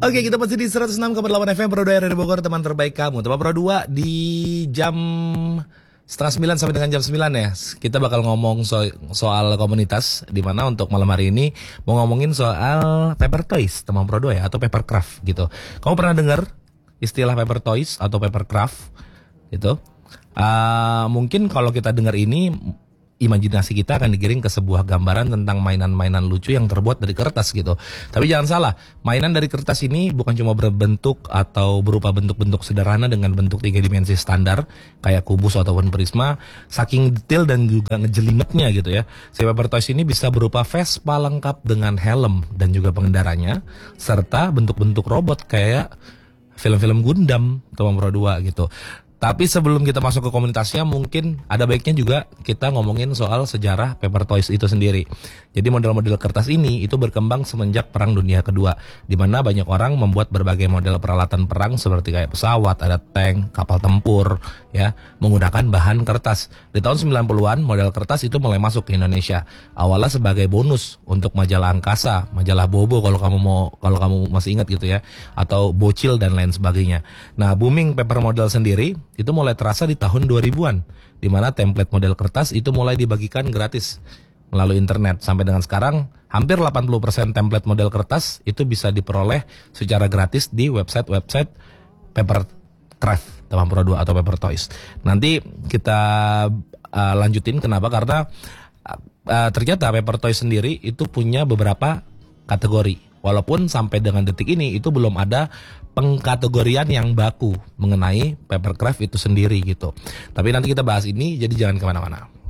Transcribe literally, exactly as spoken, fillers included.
Oke, kita masih di seratus enam koma delapan F M Pro dua dari Bogor, teman terbaik kamu. Teman Pro dua di jam setengah sembilan sampai dengan jam sembilan ya. Kita bakal ngomong so soal komunitas, di mana untuk malam hari ini mau ngomongin soal paper toys, teman Pro dua ya, atau paper craft gitu. Kamu pernah dengar istilah paper toys atau paper craft gitu? Uh, mungkin kalau kita dengar ini, imajinasi kita akan digiring ke sebuah gambaran tentang mainan-mainan lucu yang terbuat dari kertas gitu. Tapi jangan salah, mainan dari kertas ini bukan cuma berbentuk atau berupa bentuk-bentuk sederhana dengan bentuk tiga dimensi standar kayak kubus ataupun prisma. Saking detail dan juga ngejelimetnya gitu ya, si paper toys ini bisa berupa Vespa lengkap dengan helm dan juga pengendaranya, serta bentuk-bentuk robot kayak film-film Gundam teman Pro dua gitu. Tapi sebelum kita masuk ke komunitasnya, mungkin ada baiknya juga kita ngomongin soal sejarah paper toys itu sendiri. Jadi model-model kertas ini itu berkembang semenjak Perang Dunia Kedua, di mana banyak orang membuat berbagai model peralatan perang seperti kayak pesawat, ada tank, kapal tempur, ya, menggunakan bahan kertas. Di tahun sembilan puluhan model kertas itu mulai masuk ke Indonesia. Awalnya sebagai bonus untuk majalah angkasa, majalah Bobo kalau kamu mau kalau kamu masih ingat gitu ya, atau Bocil dan lain sebagainya. Nah, booming paper model sendiri itu mulai terasa di tahun dua ribuan, di mana template model kertas itu mulai dibagikan gratis melalui internet. Sampai dengan sekarang, hampir delapan puluh persen template model kertas itu bisa diperoleh secara gratis di website-website paper craft, teman Pro dua atau paper toys. Nanti kita uh, lanjutin kenapa, karena uh, ternyata paper toys sendiri itu punya beberapa kategori. Walaupun sampai dengan detik ini itu belum ada pengkategorian yang baku mengenai paper craft itu sendiri gitu. Tapi nanti kita bahas ini, jadi jangan kemana-mana.